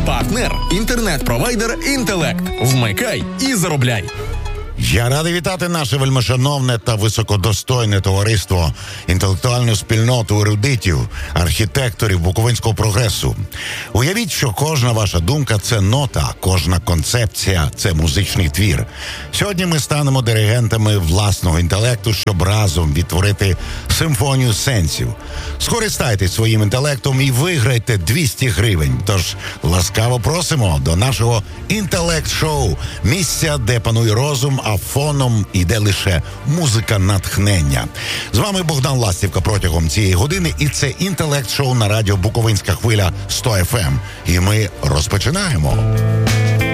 Партнер – інтернет-провайдер «Інтелект». Вмикай і заробляй. Я радий вітати наше вельмишановне та високодостойне товариство, інтелектуальну спільноту ерудитів, архітекторів буковинського прогресу. Уявіть, що кожна ваша думка – це нота, кожна концепція – це музичний твір. Сьогодні ми станемо диригентами власного інтелекту, щоб разом відтворити симфонію сенсів. Скористайтесь своїм інтелектом і виграйте 200 гривень. Тож ласкаво просимо до нашого інтелект-шоу, місця, де панує розум, а фоном іде лише музика натхнення. З вами Богдан Ластівка протягом цієї години, і це інтелект-шоу на радіо Буковинська хвиля 100 FM. І ми розпочинаємо.